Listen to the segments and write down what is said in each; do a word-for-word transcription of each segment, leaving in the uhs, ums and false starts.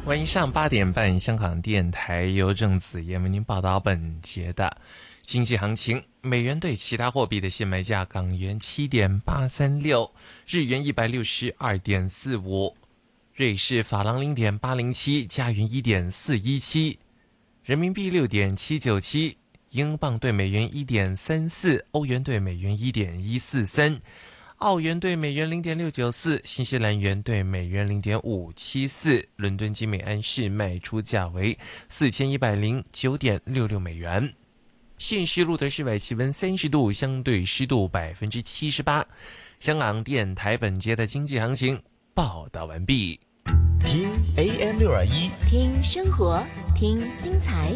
晚上八点半，香港电台由郑子燕为您报道本节的经济行情。美元对其他货币的现卖价：港元七点八三六，日元一百六十二点四五，瑞士法郎零点八零七，加元一点四一七，人民币六点七九七，英镑对美元一点三四，欧元对美元一点一四三。澳元兑美元零点六九四，新西兰元兑美元零点五七四，伦敦金每安士卖出价为四千一百零九点六六美元。现时录的室外气温三十度，相对湿度百分之七十八。香港电台本节的经济行情报道完毕。 听 A M 六二一， 听生活，听精彩。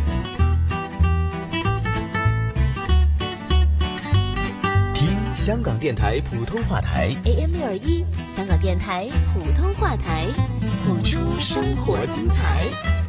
香港电台普通话台 A M 六二一，香港电台普通话台，谱出生活精彩。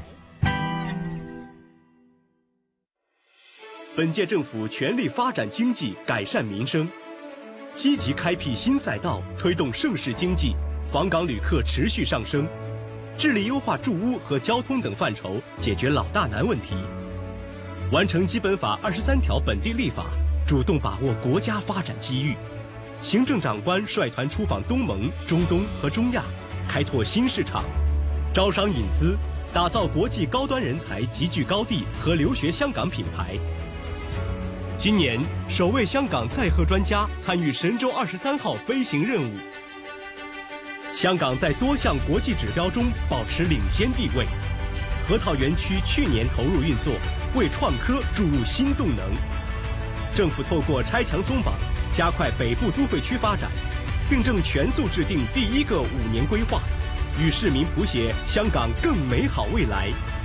本届政府全力发展经济，改善民生，积极开辟新赛道，推动盛世经济，访港旅客持续上升，致力优化住屋和交通等范畴，解决老大难问题，完成基本法二十三条本地立法，主动把握国家发展机遇。行政长官率团出访东盟、中东和中亚，开拓新市场，招商引资，打造国际高端人才集聚高地和留学香港品牌。今年首位香港载荷专家参与神舟二十三号飞行任务。香港在多项国际指标中保持领先地位。核桃园区去年投入运作，为创科注入新动能。政府透过拆墙松绑，加快北部都会区发展，并正全速制定第一个五年规划，与市民谱写香港更美好未来。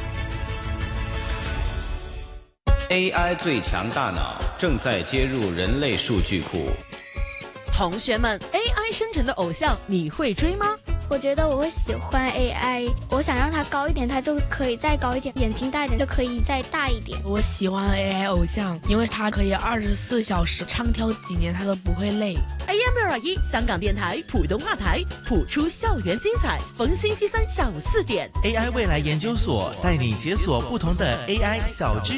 A I 最强大脑正在接入人类数据库。 同学们 ，A I 生成的偶像你会追吗？ 我觉得我会喜欢 A I， 我想让它高一点，它就可以再高一点；眼睛大一点就可以再大一点。 我喜欢 A I 偶像，因为它可以二十四小时唱跳几年，它都不会累。 A M 六二一，香港电台普通话台，谱出校园精彩。逢星期三下午四点 ，A I 未来研究所带你解锁不同的 A I 小知识。